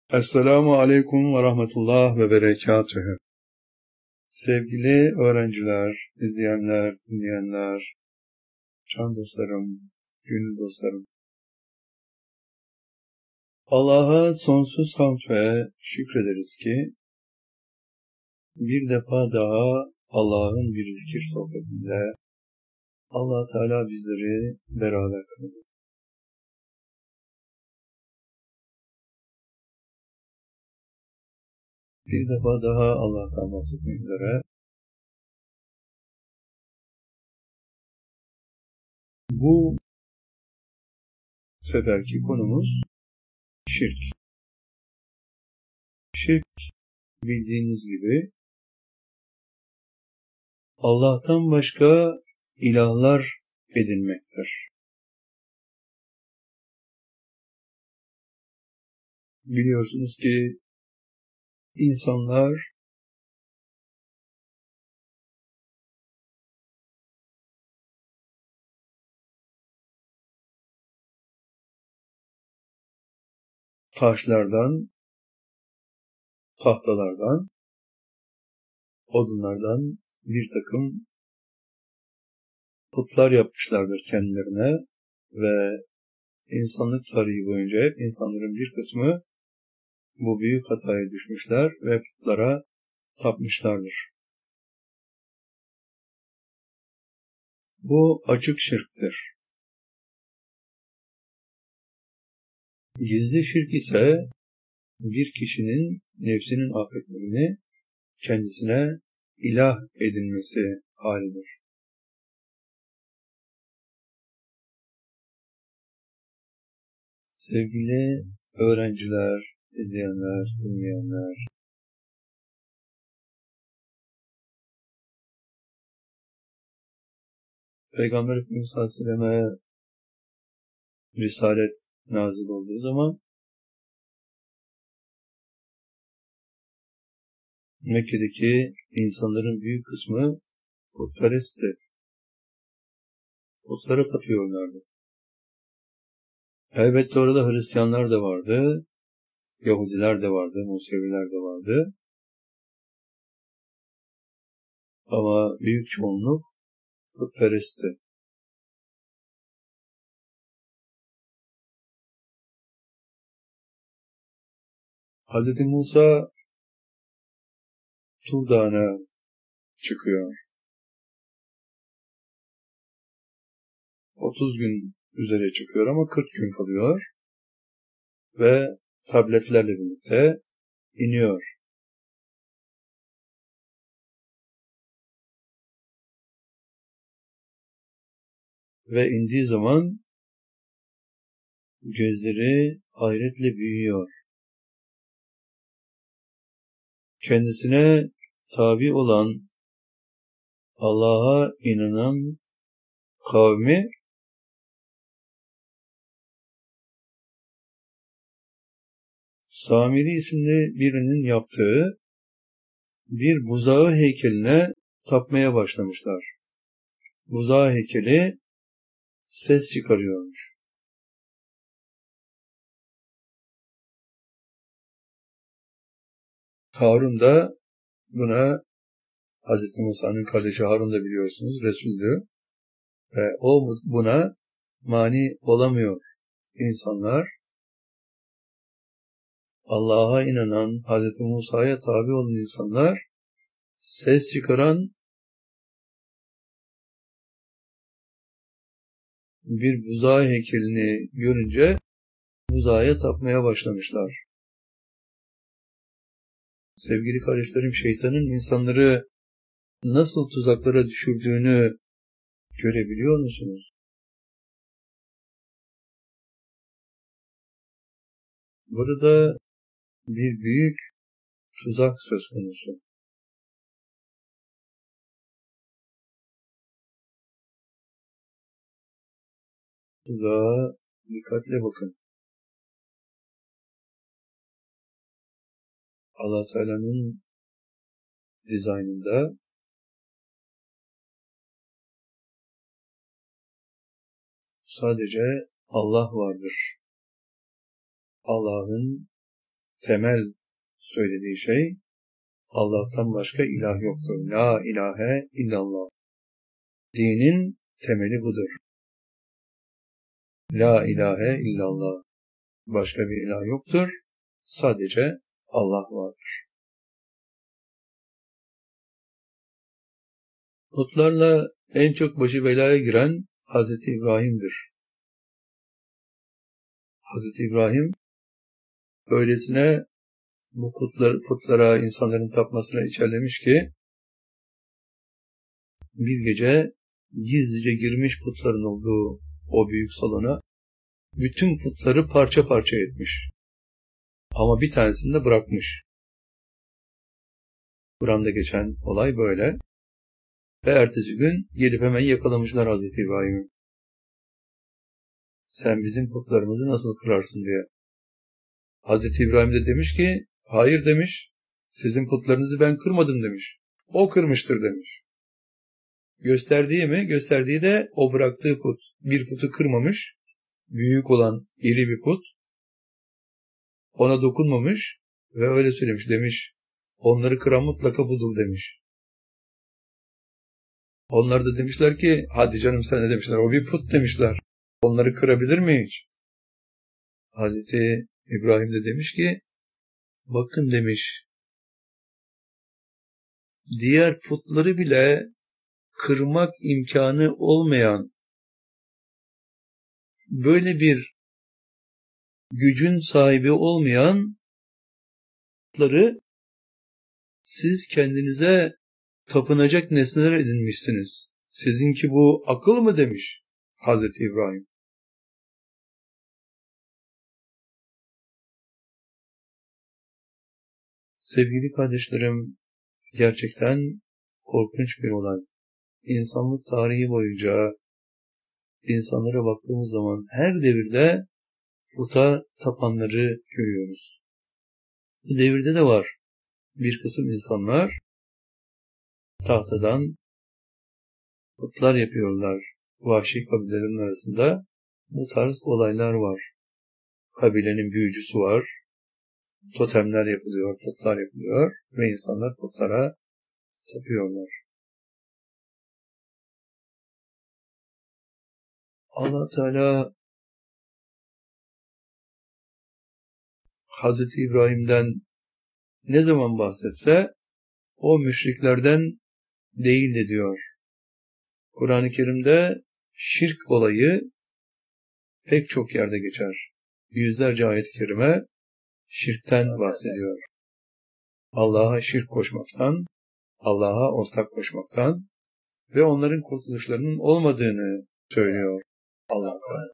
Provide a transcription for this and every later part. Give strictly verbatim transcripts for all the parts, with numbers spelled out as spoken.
Esselamu Aleyküm ve Rahmetullah ve Berekatühü. Sevgili öğrenciler, izleyenler, dinleyenler, can dostlarım, gönül dostlarım. Allah'a sonsuz hamd ve şükrederiz ki bir defa daha Allah'ın bir zikir sohbetinde Allah Teala bizleri beraber kıldı. Bir defa daha Allah'tan bahsetmek üzere bu seferki konumuz şirk. Şirk bildiğiniz gibi Allah'tan başka ilahlar edinmektir. Biliyorsunuz ki insanlar taşlardan, tahtalardan, odunlardan bir takım putlar yapmışlardır kendilerine ve insanlık tarihi boyunca hep insanların bir kısmı bu büyük hataya düşmüşler ve putlara tapmışlardır. Bu açık şirktir. Gizli şirk ise bir kişinin nefsinin afetlerini kendisine ilah edinmesi halidir. Sevgili öğrenciler, izleyenler, dinleyenler, Peygamber Efendimiz Aleyhisselam'a Risalet nazil olduğu zaman Mekke'deki insanların büyük kısmı putperestti. Putlara tapıyorlardı. Elbette orada Hristiyanlar da vardı, Yahudiler de vardı, Museviler de vardı. Ama büyük çoğunluk putperestti. Hazreti Musa Tur Dağı'na çıkıyor. otuz gün üzere çıkıyor ama kırk gün kalıyor ve tabletlerle birlikte iniyor. Ve indiği zaman gözleri hayretle büyüyor. Kendisine tabi olan, Allah'a inanan kavmi Samiri isimli birinin yaptığı bir buzağı heykeline tapmaya başlamışlar. Buzağı heykeli ses çıkarıyormuş. Harun da buna, Hazreti Musa'nın kardeşi Harun da biliyorsunuz, Resul'dü. Ve o buna mani olamıyor. İnsanlar Allah'a inanan, Hazreti Musa'ya tabi olan insanlar ses çıkaran bir buzağı heykelini görünce buzağa tapmaya başlamışlar. Sevgili kardeşlerim, şeytanın insanları nasıl tuzaklara düşürdüğünü görebiliyor musunuz? Burada bir büyük tuzak söz konusu. Tuzağa dikkatle bakın. Allah Teala'nın dizaynında sadece Allah vardır. Allah'ın temel söylediği şey Allah'tan başka ilah yoktur. La ilahe illallah. Dinin temeli budur. La ilahe illallah. Başka bir ilah yoktur. Sadece Allah vardır. Putlarla en çok başı belaya giren Hazreti İbrahim'dir. Hazreti İbrahim öylesine bu putlar, putlara, insanların tapmasına içerlemiş ki bir gece gizlice girmiş putların olduğu o büyük salona, bütün putları parça parça etmiş. Ama bir tanesini de bırakmış. Kur'an'da geçen olay böyle. Ve ertesi gün gelip hemen yakalamışlar Hazreti İbrahim'i. Sen bizim putlarımızı nasıl kırarsın diye. Hazreti İbrahim de demiş ki, hayır demiş, sizin putlarınızı ben kırmadım demiş. O kırmıştır demiş. Gösterdiği mi? Gösterdiği de o bıraktığı put. Bir putu kırmamış, büyük olan iri bir put. Ona dokunmamış ve öyle söylemiş, demiş, onları kıran mutlaka budur demiş. Onlar da demişler ki, hadi canım sen ne demişler, o bir put demişler. Onları kırabilir mi hiç? Hazreti İbrahim de demiş ki, bakın demiş, diğer putları bile kırmak imkanı olmayan, böyle bir gücün sahibi olmayan putları siz kendinize tapınacak nesneler edinmişsiniz. Sizinki bu akıl mı demiş Hazreti İbrahim. Sevgili kardeşlerim, gerçekten korkunç bir olay. İnsanlık tarihi boyunca insanlara baktığımız zaman her devirde puta tapanları görüyoruz. Bu devirde de var. Bir kısım insanlar tahtadan putlar yapıyorlar. Vahşi kabilelerin arasında bu tarz olaylar var. Kabilenin büyücüsü var. Totemler yapılıyor, putlar yapılıyor ve insanlar putlara tapıyorlar. Allah Teala Hazreti İbrahim'den ne zaman bahsetse o müşriklerden değil de diyor. Kur'an-ı Kerim'de şirk olayı pek çok yerde geçer. Yüzlerce ayet-i kerime şirkten bahsediyor. Allah'a şirk koşmaktan, Allah'a ortak koşmaktan ve onların kurtuluşlarının olmadığını söylüyor Allah Teala.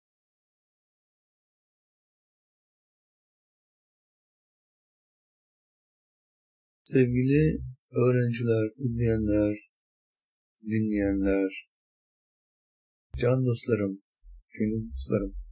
Sevgili öğrenciler, izleyenler, dinleyenler, can dostlarım, gönül dostlarım,